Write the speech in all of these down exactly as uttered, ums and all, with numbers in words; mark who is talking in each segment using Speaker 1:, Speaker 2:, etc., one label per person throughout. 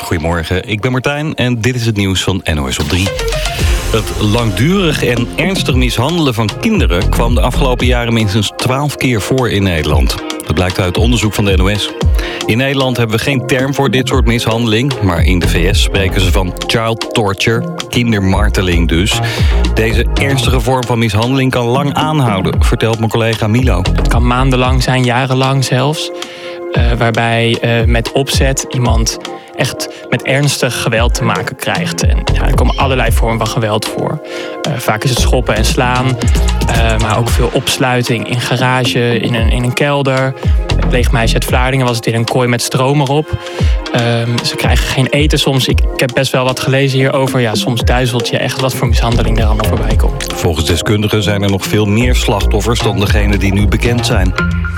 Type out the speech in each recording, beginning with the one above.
Speaker 1: Goedemorgen, ik ben Martijn en dit is het nieuws van N O S op drie. Het langdurig en ernstig mishandelen van kinderen kwam de afgelopen jaren minstens twaalf keer voor in Nederland. Dat blijkt uit onderzoek van de N O S. In Nederland hebben we geen term voor dit soort mishandeling, maar in de V S spreken ze van child torture, kindermarteling dus. Deze ernstige vorm van mishandeling kan lang aanhouden, vertelt mijn collega Milo.
Speaker 2: Het kan maandenlang zijn, jarenlang zelfs. Uh, waarbij uh, met opzet iemand echt met ernstig geweld te maken krijgt. En ja, er komen allerlei vormen van geweld voor. Uh, vaak is het schoppen en slaan, uh, maar ook veel opsluiting in garage, in een, in een kelder. Het pleegmeisje uit Vlaardingen was het in een kooi met stroom erop. Uh, ze krijgen geen eten soms. Ik, ik heb best wel wat gelezen hierover. Ja, soms duizelt je echt wat voor mishandeling er allemaal voorbij komt.
Speaker 1: Volgens deskundigen zijn er nog veel meer slachtoffers dan degene die nu bekend zijn.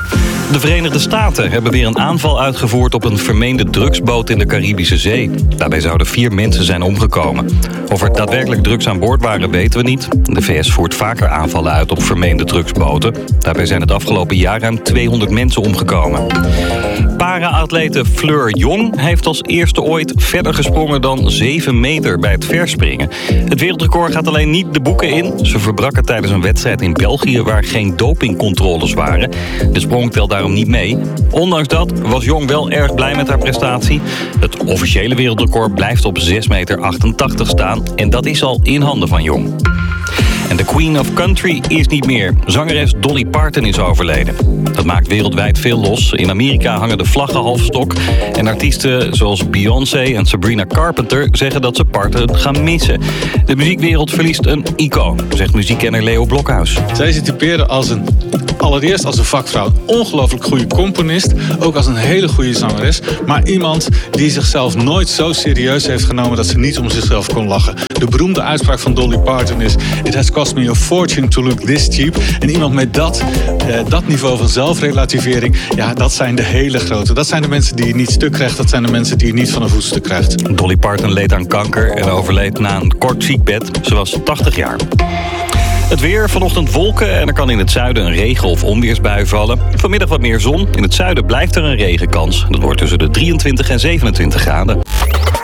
Speaker 1: De Verenigde Staten hebben weer een aanval uitgevoerd op een vermeende drugsboot in de Caribische Zee. Daarbij zouden vier mensen zijn omgekomen. Of er daadwerkelijk drugs aan boord waren, weten we niet. De V S voert vaker aanvallen uit op vermeende drugsboten. Daarbij zijn het afgelopen jaar ruim tweehonderd mensen omgekomen. Para-atlete Fleur Jong heeft als eerste ooit verder gesprongen dan zeven meter bij het verspringen. Het wereldrecord gaat alleen niet de boeken in. Ze verbrak het tijdens een wedstrijd in België waar geen dopingcontroles waren. De sprong telt daarom niet mee. Ondanks dat was Jong wel erg blij met haar prestatie. Het officiële wereldrecord blijft op zes meter achtentachtig staan en dat is al in handen van Jong. En de Queen of Country is niet meer. Zangeres Dolly Parton is overleden. Dat maakt wereldwijd veel los. In Amerika hangen de vlaggen halfstok. En artiesten zoals Beyoncé en Sabrina Carpenter zeggen dat ze Parton gaan missen. De muziekwereld verliest een icoon, zegt muziekkenner Leo Blokhuis.
Speaker 3: Zij is typeren als een, allereerst als een vakvrouw. Een ongelooflijk goede componist. Ook als een hele goede zangeres. Maar iemand die zichzelf nooit zo serieus heeft genomen dat ze niet om zichzelf kon lachen. De beroemde uitspraak van Dolly Parton is: "It has cost me a fortune to look this cheap." En iemand met dat, eh, dat niveau van zelfrelativering, ja, dat zijn de hele grote. Dat zijn de mensen die je niet stuk krijgt. Dat zijn de mensen die je niet van een voetstuk krijgt.
Speaker 1: Dolly Parton leed aan kanker en overleed na een kort ziekbed. Ze was tachtig jaar. Het weer, vanochtend wolken en er kan in het zuiden een regen- of onweersbui vallen. Vanmiddag wat meer zon. In het zuiden blijft er een regenkans. Dat wordt tussen de drieëntwintig en zevenentwintig graden.